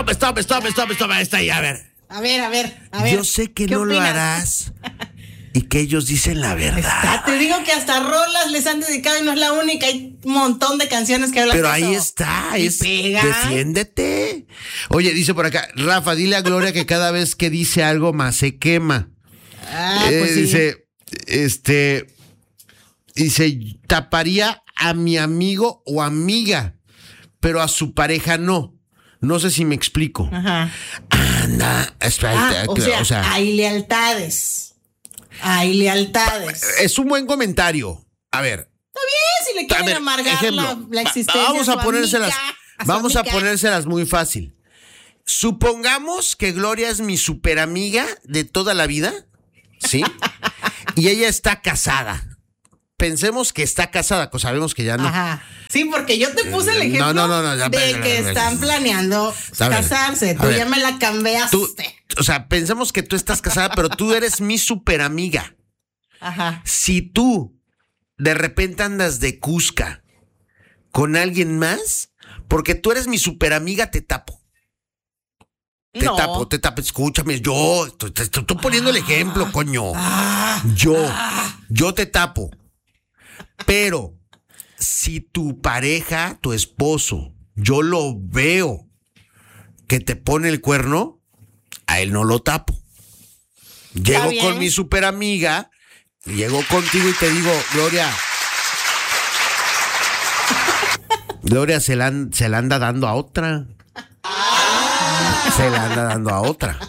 Está ahí, a ver. A ver. Yo sé que no lo harás y que ellos dicen la verdad. Te digo que hasta rolas les han dedicado y no es la única. Hay un montón de canciones que hablan de Pero eso. ahí está, Pega. defiéndete. Oye, dice por acá, Rafa, dile a Gloria que cada vez que dice algo más se quema. Pues sí. Dice, taparía a mi amigo o amiga, pero a su pareja no. No sé si me explico. Ajá. Anda, espérate, o sea, hay lealtades. Es un buen comentario. A ver. Si le quieren amargar ejemplo, la existencia vamos a ponérselas. Vamos a amiga. ponérselas muy fácil. Supongamos que Gloria es mi superamiga de toda la vida, ¿sí? Y ella está casada. Pensemos que está casada, pues sabemos que ya no. Ajá. Sí, porque yo te puse el ejemplo de que están planeando casarse. Tú ya me la cambiaste. Pensemos que tú estás casada, pero tú eres mi superamiga. Ajá. Si tú de repente andas de cusca con alguien más, porque tú eres mi superamiga, te tapo. Te tapo, escúchame, yo te estoy poniendo el ejemplo, coño. Yo te tapo. Pero si tu pareja, tu esposo, yo lo veo que te pone el cuerno, a él no lo tapo. Llego con mi superamiga, llego contigo y te digo, Gloria se la anda dando a otra. Se la anda dando a otra.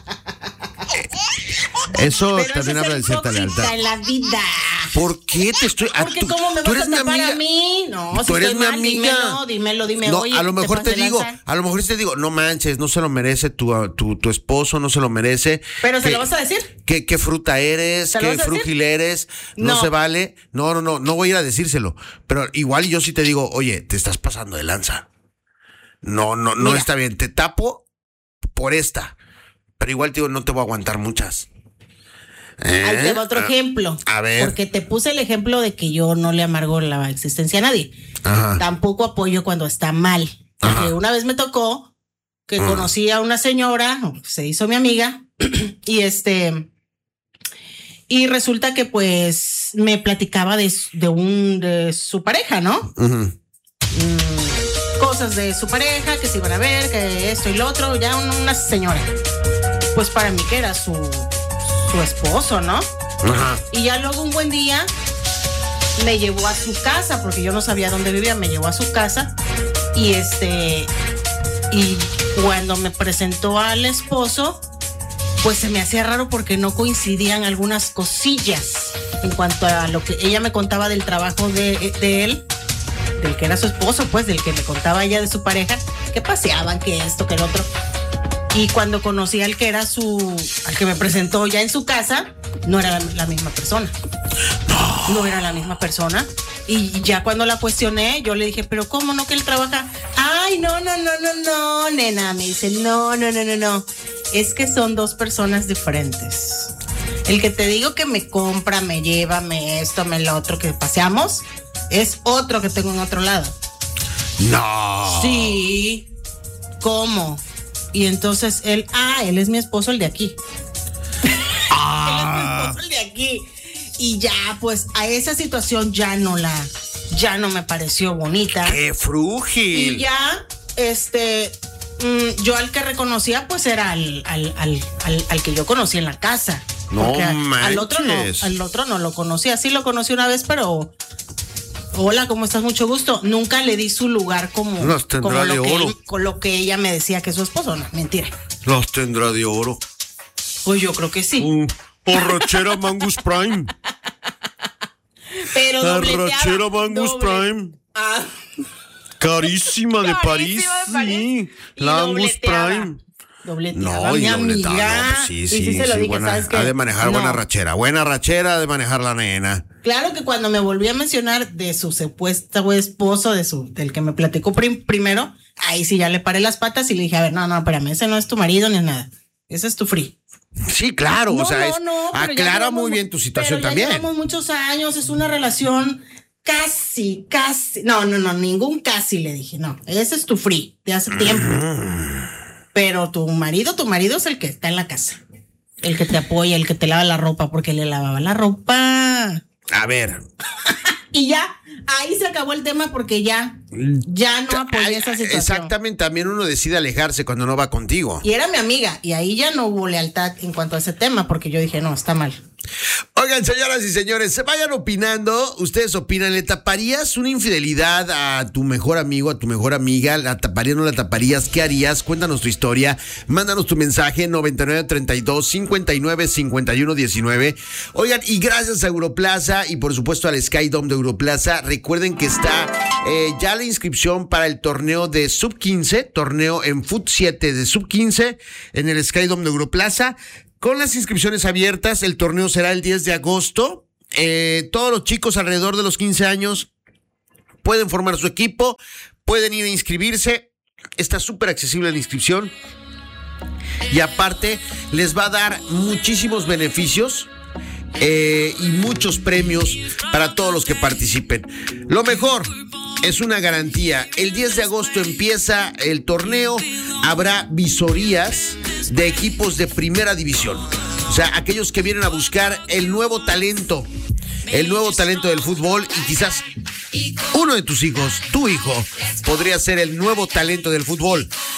Eso pero también habla de cierta lealtad. En la vida. ¿Por qué te estoy...? Porque ¿cómo me vas a tapar a mí? No, tú eres mi amiga. Dímelo. No, oye, a lo mejor te digo, no manches, no se lo merece tu esposo, no se lo merece. ¿Pero se lo vas a decir? ¿Qué fruta eres? ¿Qué frúgil eres? No se vale. No voy a ir a decírselo. Pero igual yo sí te digo, oye, te estás pasando de lanza. No está bien. Te tapo por esta. Pero igual te digo, no te voy a aguantar muchas. Ahí te va otro ejemplo. A ver. Porque te puse el ejemplo de que yo no le amargo la existencia a nadie. Ajá. Tampoco apoyo cuando está mal. Porque una vez me tocó que conocí a una señora, se hizo mi amiga, y resulta que pues me platicaba de su pareja, ¿no? Cosas de su pareja, que se iban a ver, que esto y lo otro, ya una señora. Pues para mí que era su esposo, ¿no? Ajá. Y ya luego un buen día me llevó a su casa, porque yo no sabía dónde vivía, me llevó a su casa y cuando me presentó al esposo, pues se me hacía raro porque no coincidían algunas cosillas en cuanto a lo que ella me contaba del trabajo de él, del que era su esposo, pues del que me contaba ella de su pareja, que paseaban, que esto, que el otro. Y cuando conocí al que me presentó ya en su casa, no era la misma persona. No era la misma persona. Y ya cuando la cuestioné, yo le dije, pero ¿cómo no que él trabaja? Ay, no, nena. Me dice, no. Es que son dos personas diferentes. El que te digo que me compra, me lleva, me esto, me lo otro, que paseamos, es otro que tengo en otro lado. No. Sí. ¿Cómo? Y entonces él es mi esposo, el de aquí. Él es mi esposo, el de aquí. Y ya, pues, a esa situación ya no me pareció bonita. ¡Qué frúgil! Y ya, yo al que reconocía, pues, era al que yo conocí en la casa. No manches. Al otro no lo conocía. Sí lo conocí una vez, pero... Hola, ¿cómo estás? Mucho gusto. Nunca le di su lugar como lo que ella me decía que es su esposo. No, mentira. Los tendrá de oro. Pues yo creo que sí. Borrachera Mangus Prime. Pero borrachera Mangus Prime. Carísima de París. Sí. La Angus Prime. Dobleteaba mi amiga. Sí, se lo dije, ¿sabes qué? Ha de manejar buena rachera ha de manejar la nena. Claro que cuando me volví a mencionar de su supuesto esposo, del que me platicó primero, ahí sí ya le paré las patas y le dije, a ver, no, espérame, ese no es tu marido ni nada, ese es tu free. Sí, claro, aclara muy bien tu situación también. Llevamos muchos años, es una relación casi, no, ningún casi, le dije, no, ese es tu free de hace tiempo. Pero tu marido es el que está en la casa. El que te apoya, el que te lava la ropa, porque le lavaba la ropa. A ver. Y ya, ahí se acabó el tema porque ya no apoyé esa situación. Exactamente, también uno decide alejarse cuando no va contigo. Y era mi amiga, y ahí ya no hubo lealtad en cuanto a ese tema, porque yo dije, no, está mal. Oigan, señoras y señores, se vayan opinando. Ustedes opinan, ¿le taparías una infidelidad a tu mejor amigo, a tu mejor amiga? ¿La taparías o no la taparías? ¿Qué harías? Cuéntanos tu historia. Mándanos tu mensaje 9932-595119. Oigan, y gracias a Europlaza y por supuesto al Skydome de Europlaza. Recuerden que está ya la inscripción para el torneo de Sub-15, torneo en Fut 7 de Sub-15 en el Skydome de Europlaza. Con las inscripciones abiertas, el torneo será el 10 de agosto. Todos los chicos alrededor de los 15 años pueden formar su equipo, pueden ir a inscribirse. Está súper accesible la inscripción. Y aparte, les va a dar muchísimos beneficios y muchos premios para todos los que participen. Lo mejor es una garantía. El 10 de agosto empieza el torneo. Habrá visorías de equipos de primera división. O sea, aquellos que vienen a buscar el nuevo talento del fútbol, y quizás uno de tus hijos, tu hijo, podría ser el nuevo talento del fútbol.